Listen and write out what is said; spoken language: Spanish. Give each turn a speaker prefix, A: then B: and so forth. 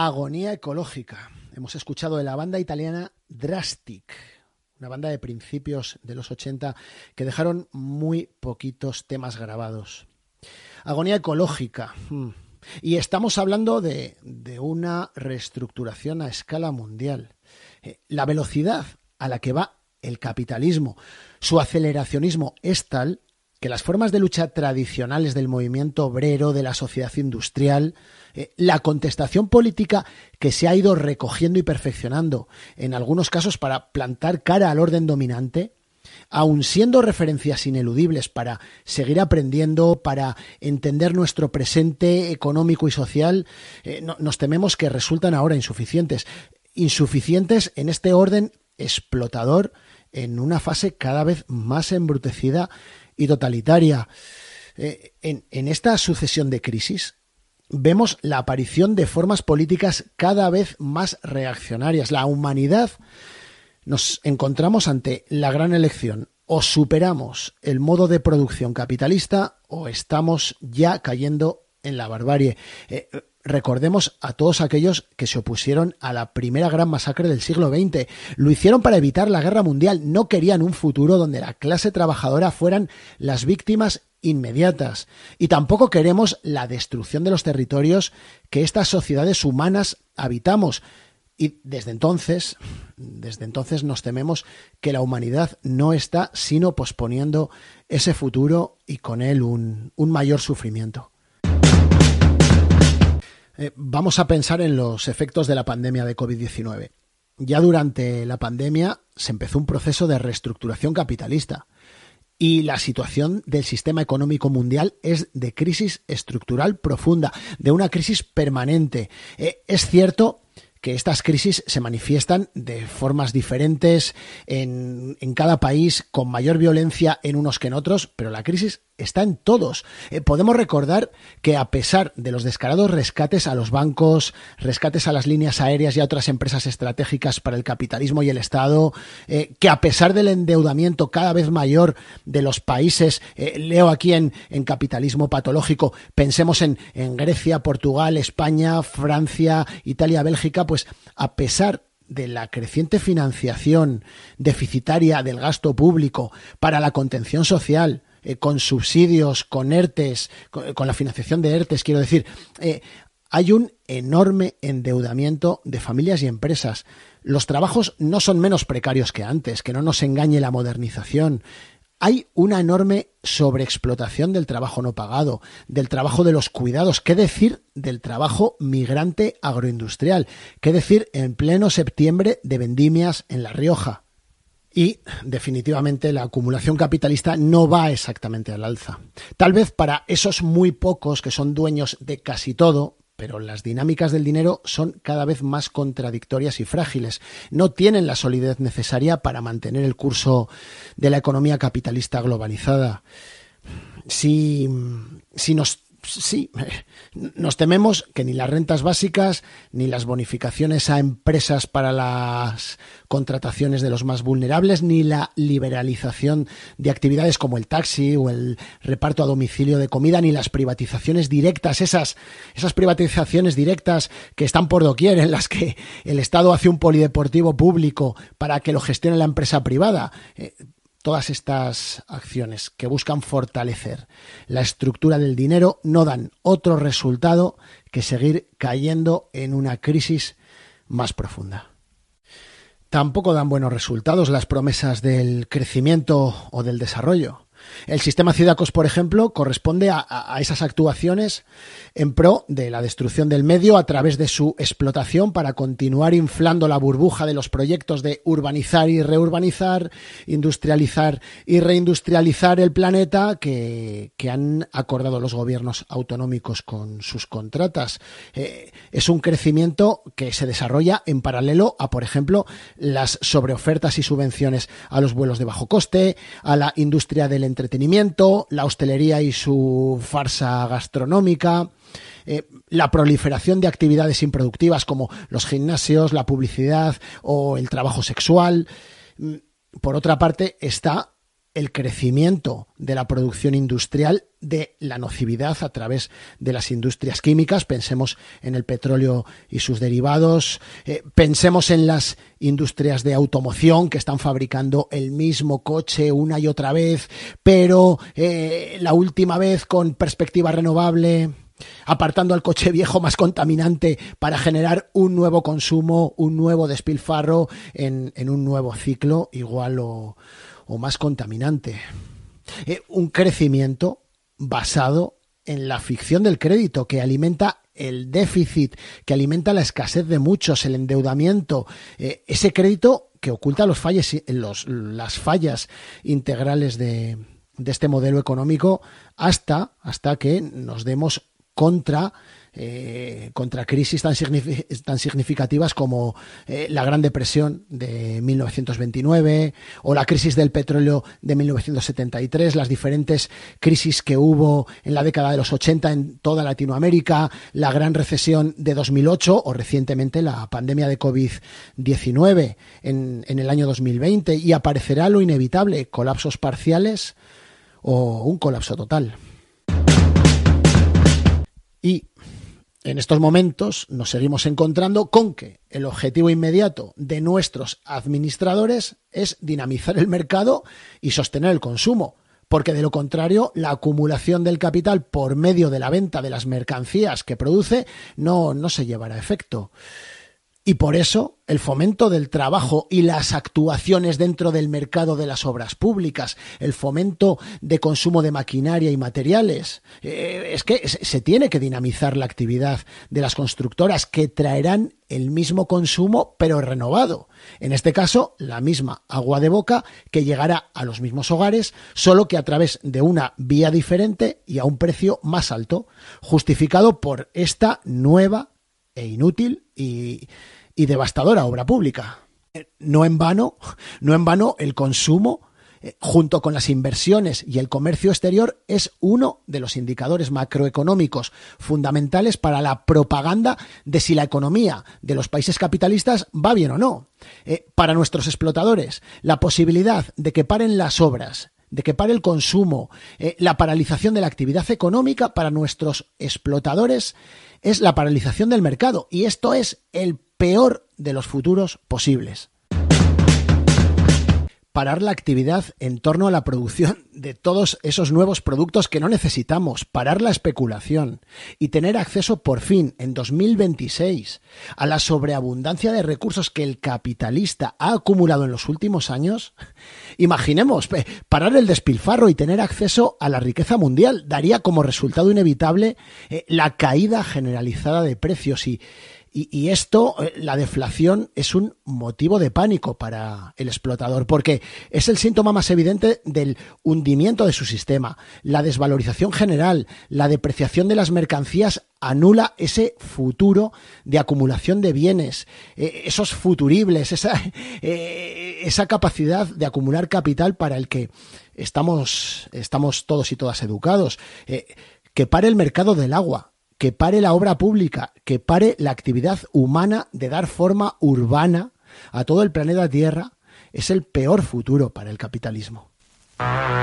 A: Agonía ecológica. Hemos escuchado de la banda italiana Drastic, una banda de principios de los 80 que dejaron muy poquitos temas grabados. Agonía ecológica. Y estamos hablando de una reestructuración a escala mundial. La velocidad a la que va el capitalismo, su aceleracionismo es tal que las formas de lucha tradicionales del movimiento obrero, de la sociedad industrial, la contestación política que se ha ido recogiendo y perfeccionando, en algunos casos para plantar cara al orden dominante, aun siendo referencias ineludibles para seguir aprendiendo, para entender nuestro presente económico y social, nos tememos que resultan ahora insuficientes. Insuficientes en este orden explotador en una fase cada vez más embrutecida y totalitaria. En esta sucesión de crisis vemos la aparición de formas políticas cada vez más reaccionarias. La humanidad nos encontramos ante la gran elección: o superamos el modo de producción capitalista o estamos ya cayendo en la barbarie. Recordemos a todos aquellos que se opusieron a la primera gran masacre del siglo XX. Lo hicieron para evitar la guerra mundial. No querían un futuro donde la clase trabajadora fueran las víctimas inmediatas. Y tampoco queremos la destrucción de los territorios que estas sociedades humanas habitamos. Y desde entonces nos tememos que la humanidad no está sino posponiendo ese futuro y con él un mayor sufrimiento. Vamos a pensar en los efectos de la pandemia de COVID-19. Ya durante la pandemia se empezó un proceso de reestructuración capitalista y la situación del sistema económico mundial es de crisis estructural profunda, de una crisis permanente. Es cierto que estas crisis se manifiestan de formas diferentes en cada país, con mayor violencia en unos que en otros, pero la crisis está en todos. Podemos recordar que a pesar de los descarados rescates a los bancos, rescates a las líneas aéreas y a otras empresas estratégicas para el capitalismo y el Estado, que a pesar del endeudamiento cada vez mayor de los países, leo aquí en capitalismo patológico, pensemos en Grecia, Portugal, España, Francia, Italia, Bélgica, pues a pesar de la creciente financiación deficitaria del gasto público para la contención social, con subsidios, con ERTES, con la financiación de ERTES, quiero decir, hay un enorme endeudamiento de familias y empresas. Los trabajos no son menos precarios que antes, que no nos engañe la modernización. Hay una enorme sobreexplotación del trabajo no pagado, del trabajo de los cuidados. ¿Qué decir del trabajo migrante agroindustrial? ¿Qué decir en pleno septiembre de vendimias en La Rioja? Y, definitivamente, la acumulación capitalista no va exactamente al alza. Tal vez para esos muy pocos que son dueños de casi todo, pero las dinámicas del dinero son cada vez más contradictorias y frágiles. No tienen la solidez necesaria para mantener el curso de la economía capitalista globalizada. Si nos tememos que ni las rentas básicas ni las bonificaciones a empresas para las contrataciones de los más vulnerables ni la liberalización de actividades como el taxi o el reparto a domicilio de comida ni las privatizaciones directas, esas privatizaciones directas que están por doquier, en las que el Estado hace un polideportivo público para que lo gestione la empresa privada. Todas estas acciones que buscan fortalecer la estructura del dinero no dan otro resultado que seguir cayendo en una crisis más profunda. Tampoco dan buenos resultados las promesas del crecimiento o del desarrollo. El sistema Cidacos, por ejemplo, corresponde a esas actuaciones en pro de la destrucción del medio a través de su explotación para continuar inflando la burbuja de los proyectos de urbanizar y reurbanizar, industrializar y reindustrializar el planeta que han acordado los gobiernos autonómicos con sus contratas. Es un crecimiento que se desarrolla en paralelo a, por ejemplo, las sobreofertas y subvenciones a los vuelos de bajo coste, a la industria del entretenimiento, la hostelería y su farsa gastronómica, la proliferación de actividades improductivas como los gimnasios, la publicidad o el trabajo sexual. Por otra parte está el crecimiento de la producción industrial, de la nocividad a través de las industrias químicas. Pensemos en el petróleo y sus derivados, pensemos en las industrias de automoción que están fabricando el mismo coche una y otra vez, pero la última vez con perspectiva renovable, apartando al coche viejo más contaminante para generar un nuevo consumo, un nuevo despilfarro en un nuevo ciclo igual o más contaminante. Un crecimiento basado en la ficción del crédito, que alimenta el déficit, que alimenta la escasez de muchos, el endeudamiento, ese crédito que oculta las fallas integrales de este modelo económico hasta que nos demos contra crisis tan significativas como la Gran Depresión de 1929 o la crisis del petróleo de 1973, las diferentes crisis que hubo en la década de los 80 en toda Latinoamérica, la gran recesión de 2008 o recientemente la pandemia de COVID-19 en el año 2020, y aparecerá lo inevitable: colapsos parciales o un colapso total. Y en estos momentos nos seguimos encontrando con que el objetivo inmediato de nuestros administradores es dinamizar el mercado y sostener el consumo, porque de lo contrario la acumulación del capital por medio de la venta de las mercancías que produce no se llevará a efecto. Y por eso el fomento del trabajo y las actuaciones dentro del mercado de las obras públicas, el fomento de consumo de maquinaria y materiales, es que se tiene que dinamizar la actividad de las constructoras, que traerán el mismo consumo pero renovado. En este caso, la misma agua de boca que llegará a los mismos hogares, solo que a través de una vía diferente y a un precio más alto, justificado por esta nueva e inútil y devastadora obra pública. No en vano el consumo, junto con las inversiones y el comercio exterior, es uno de los indicadores macroeconómicos fundamentales para la propaganda de si la economía de los países capitalistas va bien o no. Para nuestros explotadores, la posibilidad de que paren las obras, de que pare el consumo, la paralización de la actividad económica, para nuestros explotadores es la paralización del mercado, y esto es el peor de los futuros posibles. Parar la actividad en torno a la producción de todos esos nuevos productos que no necesitamos, parar la especulación y tener acceso por fin en 2026 a la sobreabundancia de recursos que el capitalista ha acumulado en los últimos años. Imaginemos, parar el despilfarro y tener acceso a la riqueza mundial daría como resultado inevitable la caída generalizada de precios, y esto, la deflación, es un motivo de pánico para el explotador, porque es el síntoma más evidente del hundimiento de su sistema. La desvalorización general, la depreciación de las mercancías anula ese futuro de acumulación de bienes, esos futuribles, esa capacidad de acumular capital para el que estamos todos y todas educados. Que pare el mercado del agua, que pare la obra pública, que pare la actividad humana de dar forma urbana a todo el planeta Tierra, es el peor futuro para el capitalismo.